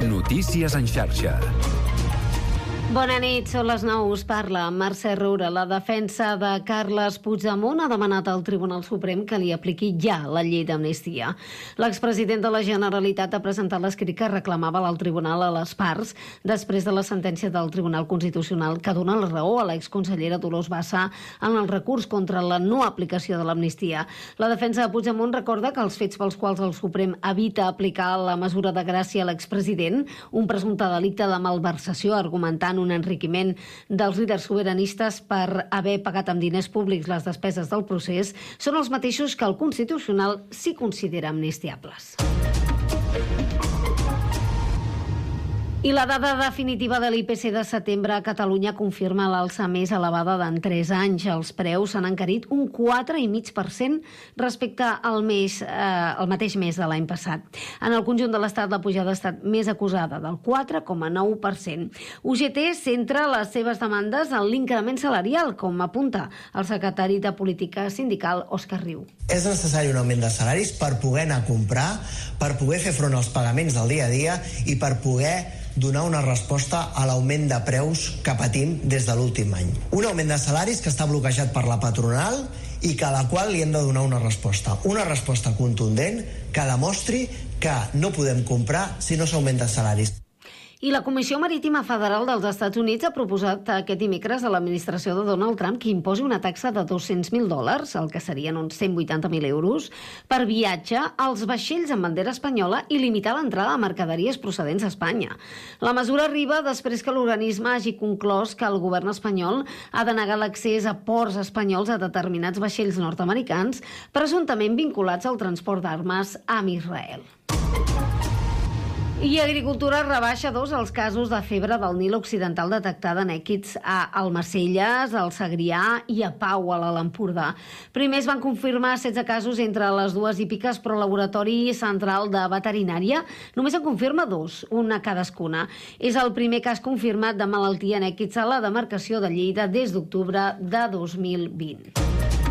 Notícies en xarxa. Bona nit, són les 9, us parla Mercè Roura. La defensa de Carles Puigdemont ha demanat al Tribunal Suprem que li apliqui ja la llei d'amnistia. L'expresident de la Generalitat ha presentat l'escrit que reclamava al Tribunal a les parts després de la sentència del Tribunal Constitucional que dona la raó a l'exconsellera Dolors Bassa en el recurs contra la no aplicació de l'amnistia. La defensa de Puigdemont recorda que els fets pels quals el Suprem evita aplicar la mesura de gràcia a l'expresident, un presumpte delicte de malversació, argumentant un enriquiment dels líders sobiranistes per haver pagat amb diners públics les despeses del procés, són els mateixos que el Constitucional s'hi considera amnistiables. I la dada definitiva de l'IPC de setembre a Catalunya confirma l'alça més elevada d'en 3 anys. Els preus s'han encarit un 4,5% respecte al mateix mes de l'any passat. En el conjunt de l'Estat, la pujada ha estat més acusada, del 4,9%. UGT centra les seves demandes en l'increment salarial, com apunta el secretari de Política Sindical, Òscar Riu. És necessari un augment de salaris per poder anar a comprar, per poder fer front als pagaments del dia a dia i per poder donar una resposta a l'augment de preus que patim des de l'últim any. Un augment de salaris que està bloquejat per la patronal i que a la qual li hem de donar una resposta contundent que demostri que no podem comprar si no s'augmenten salaris. I la Comissió Marítima Federal dels Estats Units ha proposat aquest dimecres a l'administració de Donald Trump que imposi una taxa de $200.000, el que serien uns 180.000 euros, per viatge als vaixells amb bandera espanyola i limitar l'entrada de mercaderies procedents a Espanya. La mesura arriba després que l'organisme hagi conclòs que el govern espanyol ha denegat l'accés a ports espanyols a determinats vaixells nord-americans presumptament vinculats al transport d'armes amb Israel. I Agricultura rebaixa 2 els casos de febre del Nil Occidental detectada en èquids a Almacelles, al Segrià i a Pau, a l'Empordà. Primer es van confirmar 16 casos entre les dues hípiques, però el Laboratori Central de Veterinària només en confirma 2, una cadascuna. És el primer cas confirmat de malaltia en èquids a la demarcació de Lleida des d'octubre de 2020.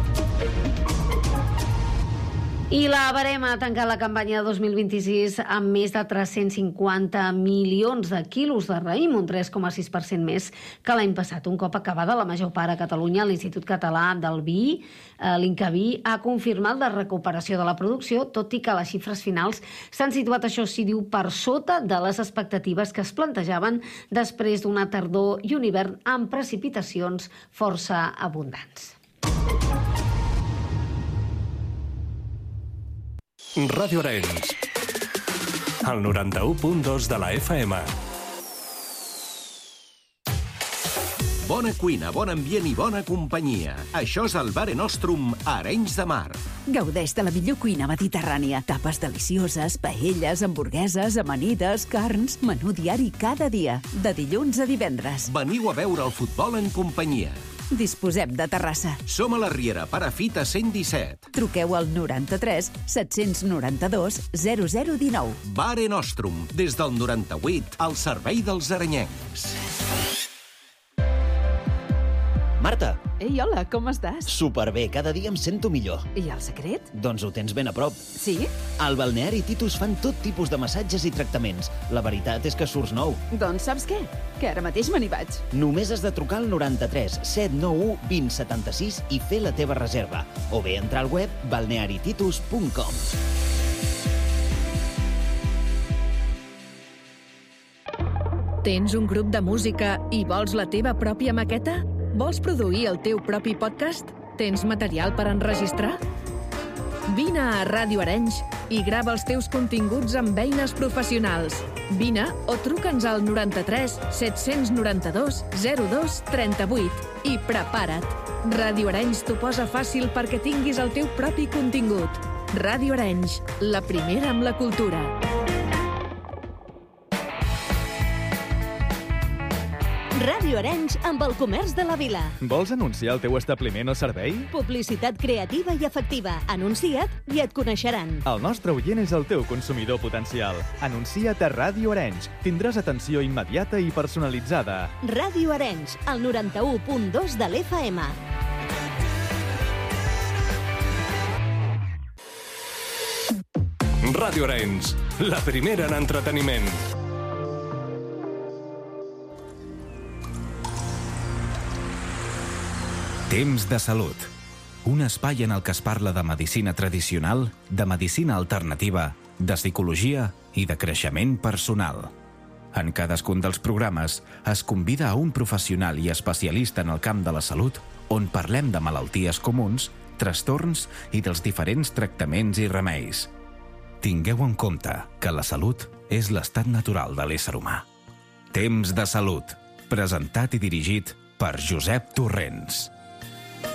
I la Barema ha tancat la campanya de 2026 amb més de 350 milions de quilos de raïm, un 3,6% més que l'any passat. Un cop acabada la major part a Catalunya, l'Institut Català del Vi, l'INCAVI, ha confirmat la recuperació de la producció, tot i que les xifres finals s'han situat, això sí, diu, per sota de les expectatives que es plantejaven després d'una tardor i un hivern amb precipitacions força abundants. Ràdio Arenys, el 91.2 de la FM. Bona cuina, bon ambient i bona companyia. Això és el Mare Nostrum a Arenys de Mar. Gaudeix de la millor cuina mediterrània. Tapes delicioses, paelles, hamburgueses, amanides, carns, menú diari cada dia, de dilluns a divendres. Veniu a veure el futbol en companyia. Disposem de terrassa. Som a la Riera, Perafita 117. Truqueu al 93 792 0019. Mare Nostrum, des del 98, al servei dels arenyencs. Marta! Ei, hola, com estàs? Superbé, cada dia em sento millor. I el secret? Doncs ho tens ben a prop. Sí? Al Balneari Titus fan tot tipus de massatges i tractaments. La veritat és que surts nou. Doncs saps què? Que ara mateix me n'hi vaig. Només has de trucar al 93 791 2076 i fer la teva reserva. O bé entrar al web balnearititus.com. Tens un grup de música i vols la teva pròpia maqueta? Vols produir el teu propi podcast? Tens material per enregistrar? Vine a Ràdio Arenys i grava els teus continguts amb eines professionals. Vine o truca'ns al 93 792 02 38 i prepara't. Ràdio Arenys t'ho posa fàcil perquè tinguis el teu propi contingut. Ràdio Arenys, la primera amb la cultura. Ràdio Arenys amb el comerç de la vila. Vols anunciar el teu establiment o servei? Publicitat creativa i efectiva. Anuncia't i et coneixeran. El nostre oient és el teu consumidor potencial. Anuncia't a Ràdio Arenys. Tindràs atenció immediata i personalitzada. Ràdio Arenys, el 91.2 de l'FM. Ràdio Arenys, la primera en entreteniment. Temps de salut. Un espai en el que es parla de medicina tradicional, de medicina alternativa, de psicologia i de creixement personal. En cadascun dels programes es convida a un professional i especialista en el camp de la salut on parlem de malalties comuns, trastorns i dels diferents tractaments i remeis. Tingueu en compte que la salut és l'estat natural de l'ésser humà. Temps de salut, presentat i dirigit per Josep Torrents.